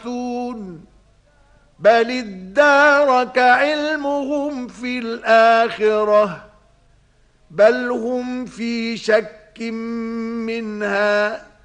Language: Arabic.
بل ادارك علمهم في الآخرة بل هم في شك منها